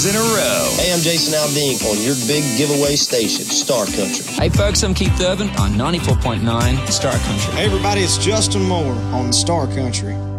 years in a row. Hey, I'm Jason Aldean on your big giveaway station, Star Country. Hey, folks, I'm Keith Urban on 94.9 Star Country. Hey, everybody, it's Justin Moore on Star Country.